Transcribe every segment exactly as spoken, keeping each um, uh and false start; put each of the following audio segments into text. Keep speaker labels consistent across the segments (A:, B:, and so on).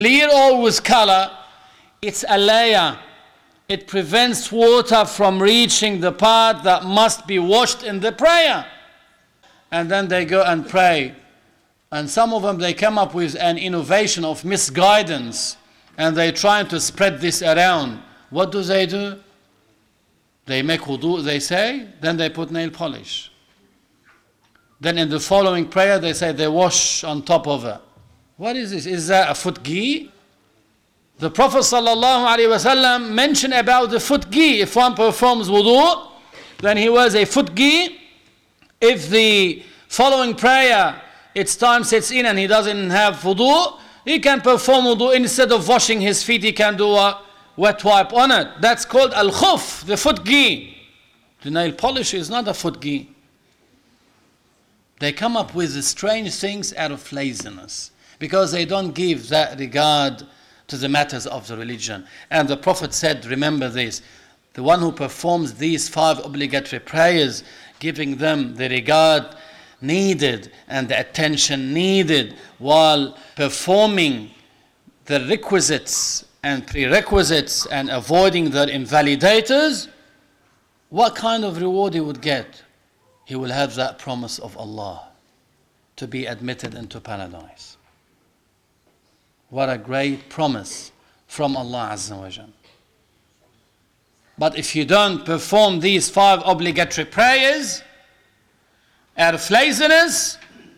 A: clear or with color, it's a layer. It prevents water from reaching the part that must be washed in the prayer. And then they go and pray. And some of them, they come up with an innovation of misguidance. And they're trying to spread this around. What do they do? They make wudu, they say, then they put nail polish. Then in the following prayer, they say they wash on top of it. What is this? Is that a foot ghee? The Prophet ﷺ mentioned about the foot ghee. If one performs wudu, then he wears a foot ghee. If the following prayer, its time sets in and he doesn't have wudu, he can perform wudu. Instead of washing his feet, he can do a wet wipe on it. That's called al-khuf, the foot ghee. The nail polish is not a foot ghee. They come up with strange things out of laziness because they don't give that regard to the matters of the religion. And the Prophet said, remember this, the one who performs these five obligatory prayers, giving them the regard needed and the attention needed while performing the requisites and prerequisites and avoiding their invalidators, what kind of reward he would get? He will have that promise of Allah to be admitted into paradise. What a great promise from Allah Azza wa Jal. But if you don't perform these five obligatory prayers out of laziness,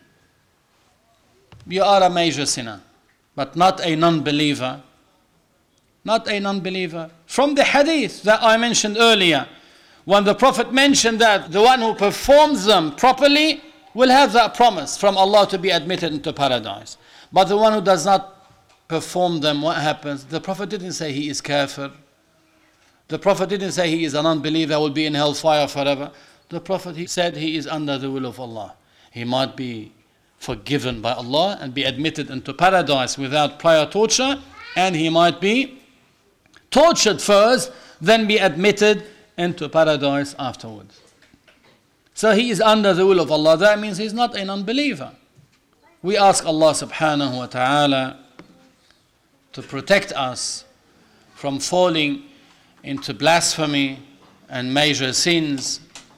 A: you are a major sinner, but not a non-believer. Not a non-believer. From the hadith that I mentioned earlier, when the Prophet mentioned that the one who performs them properly will have that promise from Allah to be admitted into paradise. But the one who does not perform them, what happens? The Prophet didn't say he is kafir. The Prophet didn't say he is an unbeliever, will be in hellfire forever. The Prophet he said he is under the will of Allah. He might be forgiven by Allah and be admitted into paradise without prior torture, and he might be tortured first, then be admitted into paradise afterwards. So he is under the will of Allah. That means he's not an unbeliever. We ask Allah subhanahu wa ta'ala to protect us from falling into blasphemy and major sins,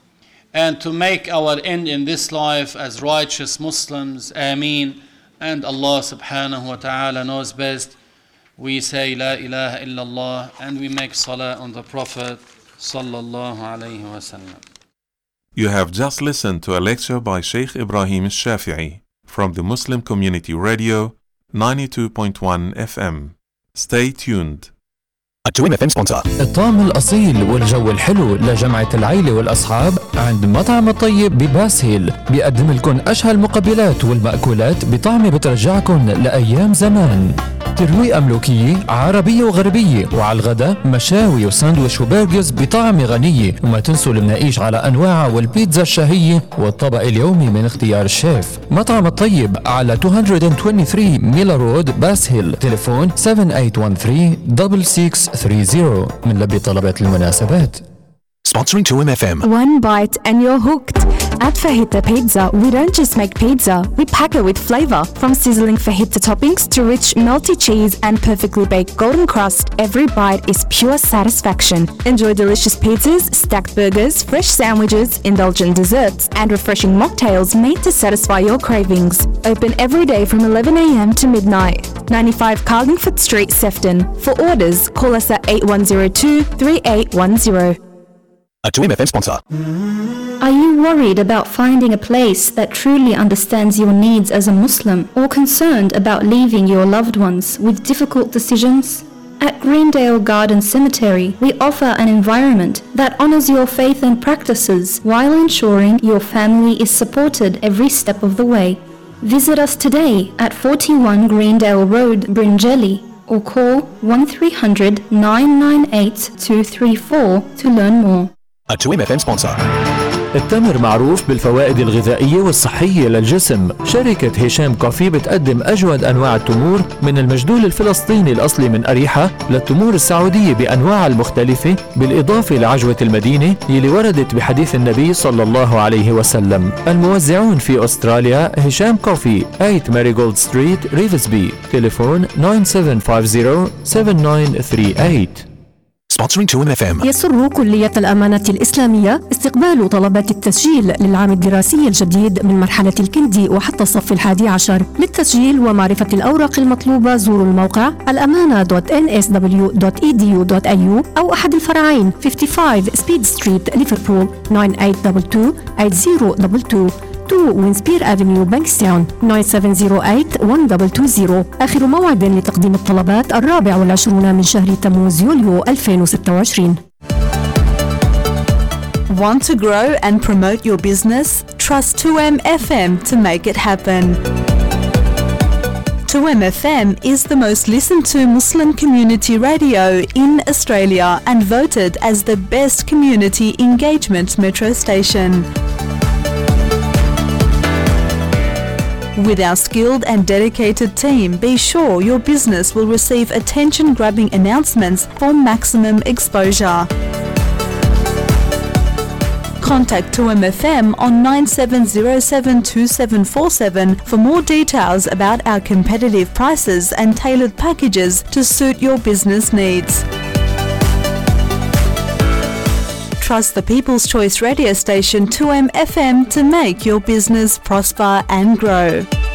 A: and to make our end in this life as righteous Muslims. Ameen. And Allah subhanahu wa ta'ala knows best. We say La ilaha illallah and we make salah on the Prophet sallallahu alayhi wa sallam.
B: You have just listened to a lecture by Sheikh Ibrahim al-Shafi'i from the Muslim Community Radio ninety-two point one F M. Stay tuned.
C: الجويم اف ام سبونسر.
D: الطعم الأصيل والجو الحلو لجمعة العيلة والأصحاب عند مطعم الطيب بباس هيل. بيقدم لكم أشهى المقبلات والمأكولات بطعم بترجعكم لأيام زمان. ترويقة ملوكية عربية وغربية، وعلى الغداء مشاوي وساندويش وبرجرز بطعم غنية. وما تنسوا المناقيش على أنواعها والبيتزا الشهية والطبق اليومي من اختيار الشيف. مطعم الطيب على مئتين وثلاثة وعشرين ميلا رود باس هيل. تليفون سبعة ثمانية واحد ثلاثة ستة ستة ثلاثين من لبي طلبات المناسبات.
C: Sponsoring two M F M.
E: One bite and you're hooked. At Fajita Pizza, we don't just make pizza, we pack it with flavor. From sizzling fajita toppings to rich melty cheese and perfectly baked golden crust, every bite is pure satisfaction. Enjoy delicious pizzas, stacked burgers, fresh sandwiches, indulgent desserts, and refreshing mocktails made to satisfy your cravings. Open every day from eleven a m to midnight. ninety-five Carlingford Street, Sefton. For orders, call us at eight one zero two, three eight one zero.
C: A two M F M sponsor.
F: Are you worried about finding a place that truly understands your needs as a Muslim, or concerned about leaving your loved ones with difficult decisions? At Greendale Garden Cemetery, we offer an environment that honors your faith and practices while ensuring your family is supported every step of the way. Visit us today at forty-one Greendale Road, Bringelly, or call one three hundred, nine nine eight, two three four to learn more.
C: A two M F M sponsor.
D: التمر معروف بالفوائد الغذائية والصحية للجسم. شركة هشام كوفي بتقدم أجود أنواع التمور من المجدول الفلسطيني الأصلي من أريحة للتمور السعودية بأنواعها المختلفة، بالإضافة لعجوة المدينة يلي وردت بحديث النبي صلى الله عليه وسلم. الموزعون في أستراليا هشام كوفي ثمانية ماريغولد ستريت ريفزبي. تليفون تسعة سبعة خمسين سبعة تسعة ثلاثة ثمانية.
C: Sponsoring تو إم إف إم.
G: يسر كلية الأمانة الإسلامية استقبال طلبات التسجيل للعام الدراسي الجديد من مرحلة الكندي وحتى الصف الحادي عشر. للتسجيل ومعرفة الأوراق المطلوبة زوروا الموقع الأمانة دوت إن إس دبليو دوت إي دي يو دوت أي يو أو أحد الفرعين خمسة وخمسين سبيد ستريت ليفربول تسعة ثمانية اثنين اثنين ثمانية صفر اثنين اثنين. اثنين وينسبير أفنيو بانكستاون تسعة سبعة صفر ثمانية واحد اثنين اثنين. آخر موعد لتقديم الطلبات الرابع والعشرون من شهر تموز يوليو ألفين وستة وعشرين.
H: Want to grow and promote your business? Trust two M F M to make it happen. two M F M is the most listened to Muslim community radio in Australia and voted as the best community engagement metro station. With our skilled and dedicated team, be sure your business will receive attention-grabbing announcements for maximum exposure. Contact two M F M on nine seven zero seven two seven four seven for more details about our competitive prices and tailored packages to suit your business needs. Trust the People's Choice radio station two M F M to make your business prosper and grow.